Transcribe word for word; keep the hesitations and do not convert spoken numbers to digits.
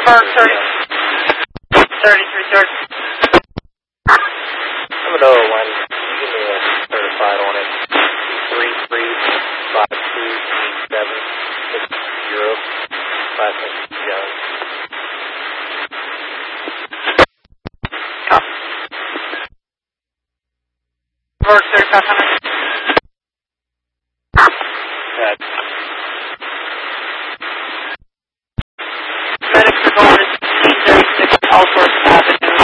Bird thirty, thirty-three thirty. I'm an oh one. Give me a certified on it. three three five two seven six zero. Last name Jones. Copy. Bird thirty-five hundred. That's